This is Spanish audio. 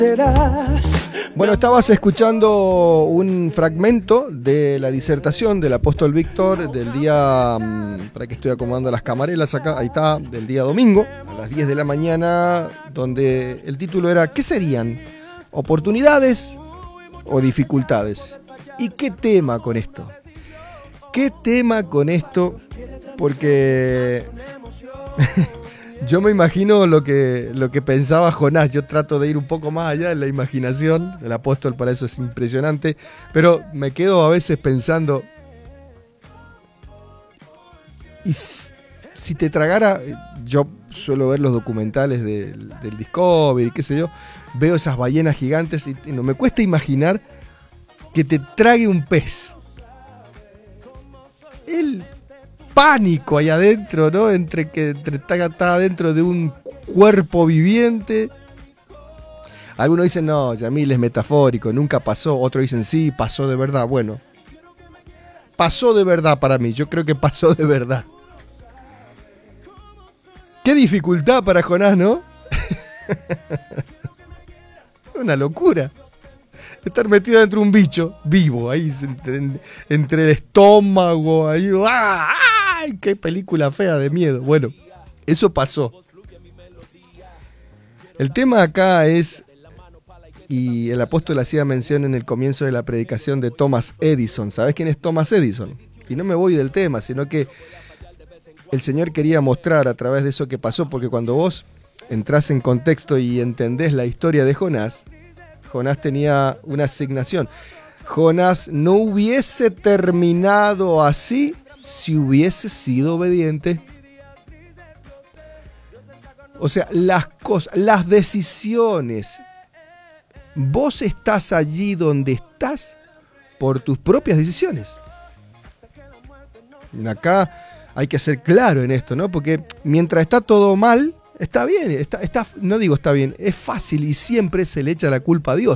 Bueno, estabas escuchando un fragmento de la disertación del apóstol Víctor del día, para que estoy acomodando las camarelas acá, ahí está, del día domingo, a las 10 de la mañana, donde el título era ¿qué serían? ¿Oportunidades o dificultades? ¿Y qué tema con esto? ¿Qué tema con esto? Porque yo me imagino lo que pensaba Jonás. Yo trato de ir un poco más allá en la imaginación. El apóstol para eso es impresionante. Pero me quedo a veces pensando, ¿y si te tragara? Yo suelo ver los documentales del Discovery, qué sé yo. Veo esas ballenas gigantes y no me cuesta imaginar que te trague un pez. El pánico ahí adentro, ¿no? Entre está dentro de un cuerpo viviente. Algunos dicen, no, Yamil es metafórico, nunca pasó. Otros dicen, sí, pasó de verdad. Bueno, pasó de verdad para mí. Yo creo que pasó de verdad. Qué dificultad para Jonás, ¿no? Una locura. Estar metido dentro de un bicho vivo, ahí entre el estómago, ahí. ¡Ay! ¡Qué película fea de miedo! Bueno, eso pasó. El tema acá es, y el apóstol hacía mención en el comienzo de la predicación de Thomas Edison. ¿Sabes quién es Thomas Edison? Y no me voy del tema, sino que el Señor quería mostrar a través de eso que pasó, porque cuando vos entrás en contexto y entendés la historia de Jonás, Jonás tenía una asignación. Jonás no hubiese terminado así si hubiese sido obediente. O sea, las cosas, las decisiones. Vos estás allí donde estás por tus propias decisiones. Acá hay que ser claro en esto, ¿no? Porque mientras está todo mal, está bien, no digo está bien, es fácil y siempre se le echa la culpa a Dios.